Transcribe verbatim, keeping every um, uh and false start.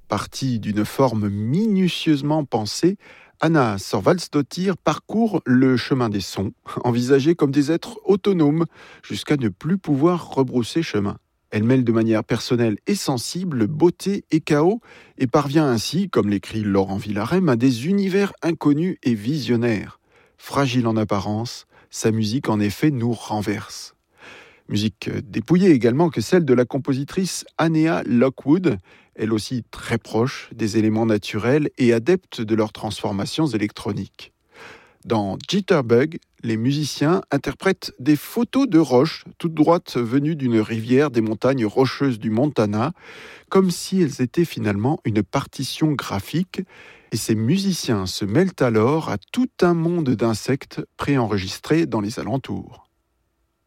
Partie d'une forme minutieusement pensée, Anna Thorvaldsdottir parcourt le chemin des sons, envisagés comme des êtres autonomes, jusqu'à ne plus pouvoir rebrousser chemin. Elle mêle de manière personnelle et sensible beauté et chaos et parvient ainsi, comme l'écrit Laurent Villarem, à des univers inconnus et visionnaires. Fragile en apparence, sa musique en effet nous renverse. Musique dépouillée également que celle de la compositrice Annea Lockwood, elle aussi très proche des éléments naturels et adepte de leurs transformations électroniques. Dans Jitterbug, les musiciens interprètent des photos de roches toutes droites venues d'une rivière des montagnes rocheuses du Montana, comme si elles étaient finalement une partition graphique, et ces musiciens se mêlent alors à tout un monde d'insectes préenregistrés dans les alentours.